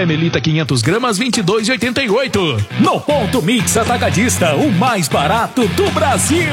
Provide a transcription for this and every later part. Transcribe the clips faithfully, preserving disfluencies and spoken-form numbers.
café Melita quinhentos gramas, vinte e dois reais e oitenta e oito centavos. No Ponto Mix Atacadista, o mais barato do Brasil.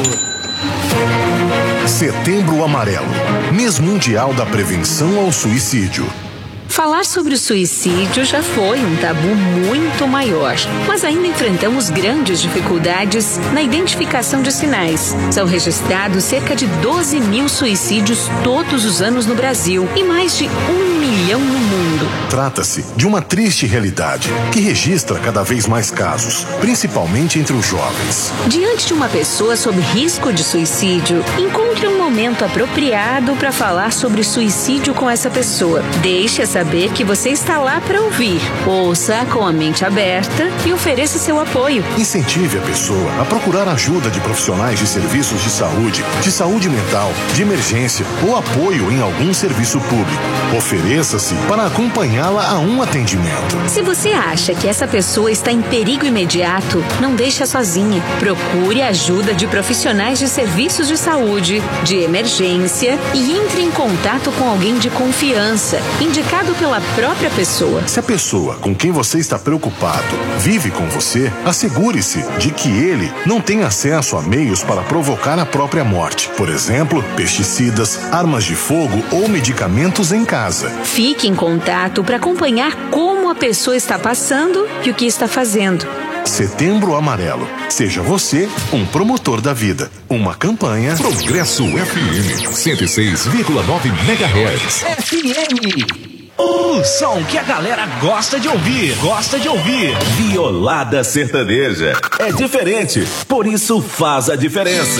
Setembro Amarelo, mês mundial da prevenção ao suicídio. Falar sobre o suicídio já foi um tabu muito maior, mas ainda enfrentamos grandes dificuldades na identificação de sinais. São registrados cerca de doze mil suicídios todos os anos no Brasil e mais de um milhão no mundo. Trata-se de uma triste realidade que registra cada vez mais casos, principalmente entre os jovens. Diante de uma pessoa sob risco de suicídio, encontre um momento apropriado para falar sobre suicídio com essa pessoa. Deixe saber que você está lá para ouvir. Ouça com a mente aberta e ofereça seu apoio. Incentive a pessoa a procurar ajuda de profissionais de serviços de saúde, de saúde mental, de emergência ou apoio em algum serviço público. Ofereça-se para acompanhá-la a um atendimento. Se você acha que essa pessoa está em perigo imediato, não deixe-a sozinha. Procure a ajuda de profissionais de serviços de saúde, de emergência e entre em contato com alguém de confiança, indicado pela própria pessoa. Se a pessoa com quem você está preocupado vive com você, assegure-se de que ele não tem acesso a meios para provocar a própria morte. Por exemplo, pesticidas, armas de fogo ou medicamentos em casa. Fique em contato para acompanhar como a pessoa está passando e o que está fazendo. Setembro Amarelo. Seja você um promotor da vida. Uma campanha Progresso F M cento e seis vírgula nove megahertz. F M. O som que a galera gosta de ouvir, gosta de ouvir. Violada sertaneja. É diferente, por isso faz a diferença.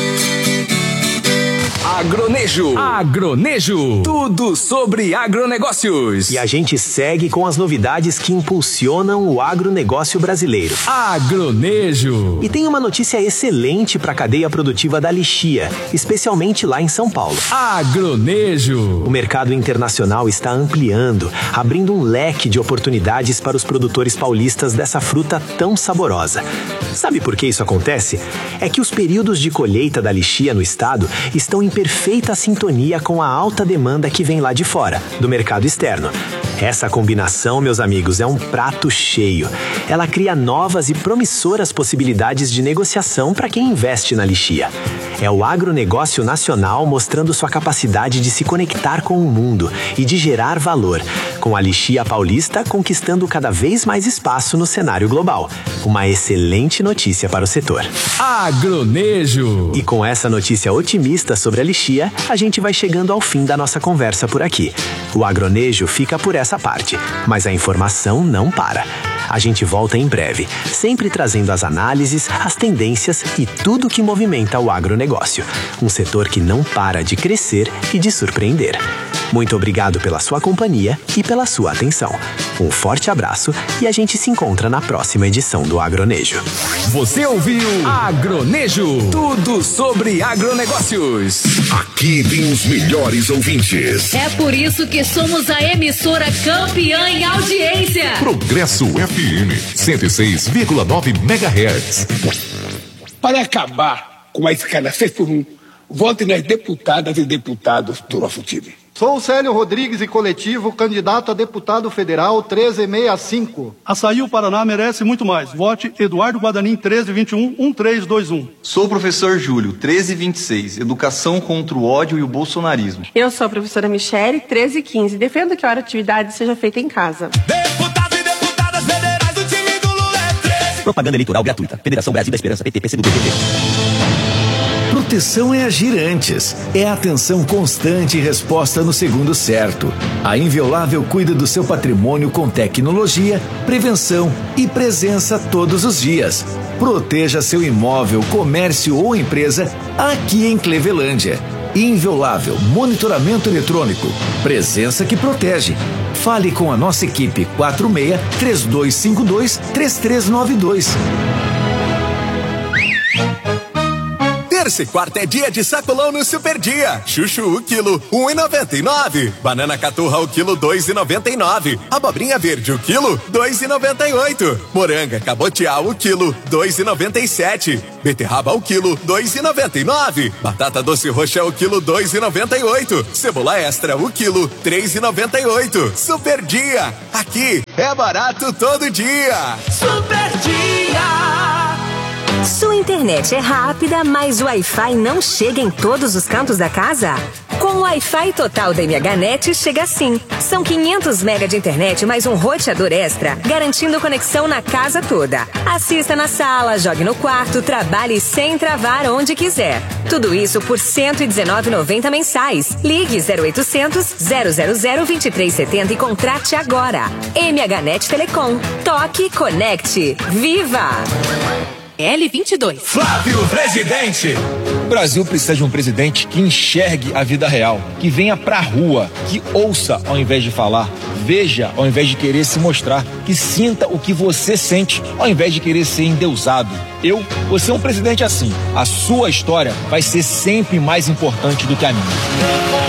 Agronejo. Agronejo. Tudo sobre agronegócios. E a gente segue com as novidades que impulsionam o agronegócio brasileiro. Agronejo. E tem uma notícia excelente para a cadeia produtiva da lixia, especialmente lá em São Paulo. Agronejo. O mercado internacional está ampliando, abrindo um leque de oportunidades para os produtores paulistas dessa fruta tão saborosa. Sabe por que isso acontece? É que os períodos de colheita da lixia no estado estão em perfeita sintonia com a alta demanda que vem lá de fora, do mercado externo. Essa combinação, meus amigos, é um prato cheio. Ela cria novas e promissoras possibilidades de negociação para quem investe na lixia. É o agronegócio nacional mostrando sua capacidade de se conectar com o mundo e de gerar valor, com a lixia paulista conquistando cada vez mais espaço no cenário global. Uma excelente notícia para o setor. Agronejo. E com essa notícia otimista sobre a lixia, a gente vai chegando ao fim da nossa conversa por aqui. O Agronejo fica por essa parte, mas a informação não para. A gente volta em breve, sempre trazendo as análises, as tendências e tudo que movimenta o agronegócio. Um setor que não para de crescer e de surpreender. Muito obrigado pela sua companhia e pela sua atenção. Um forte abraço e a gente se encontra na próxima edição do Agronejo. Você ouviu Agronejo, tudo sobre agronegócios. Aqui tem os melhores ouvintes. É por isso que somos a emissora campeã em audiência. Progresso F M cento e seis vírgula nove megahertz. Para acabar com a escala seis por um, vote nas deputadas e deputados do nosso time. Sou Célio Rodrigues e coletivo, candidato a deputado federal treze sessenta e cinco. Açaí, o Paraná merece muito mais. Vote Eduardo Guadanin, treze vinte e um, treze vinte e um. Sou o professor Júlio, treze vinte e seis, Educação contra o ódio e o bolsonarismo. Eu sou a professora Michele, treze quinze. Defendo que a hora de atividade seja feita em casa. Deputados e deputadas federais do time do Lula é treze. Propaganda eleitoral gratuita. Federação Brasil da Esperança, P T, P C do B P P. Proteção é agir antes. É atenção constante e resposta no segundo certo. A Inviolável cuida do seu patrimônio com tecnologia, prevenção e presença todos os dias. Proteja seu imóvel, comércio ou empresa aqui em Clevelândia. Inviolável, monitoramento eletrônico, presença que protege. Fale com a nossa equipe quatro seis, três dois cinco dois, três três nove dois. Terça e quarta é dia de sacolão no Super Dia. Chuchu o quilo, um e noventa e nove. Banana caturra o quilo, dois e noventa e nove. Abobrinha verde o quilo, dois e noventa e oito. Moranga cabotial o quilo, dois e noventa e sete. Beterraba o quilo, dois e noventa e nove. Batata doce roxa o quilo, dois e noventa e oito. Cebola extra o quilo, três e noventa e oito. Super Dia, aqui é barato todo dia. Super Dia. Sua internet é rápida, mas o Wi-Fi não chega em todos os cantos da casa? Com o Wi-Fi total da MHNet chega assim. São quinhentos megas de internet mais um roteador extra, garantindo conexão na casa toda. Assista na sala, jogue no quarto, trabalhe sem travar onde quiser. Tudo isso por cento e dezenove reais e noventa centavos mensais. Ligue zero oitocentos, zero zero zero, vinte e três setenta e contrate agora. MHNet Telecom. Toque, conecte. Viva! L vinte e dois. Flávio Presidente. O Brasil precisa de um presidente que enxergue a vida real, que venha pra rua, que ouça ao invés de falar, veja ao invés de querer se mostrar, que sinta o que você sente ao invés de querer ser endeusado. Eu vou ser um presidente assim. A sua história vai ser sempre mais importante do que a minha.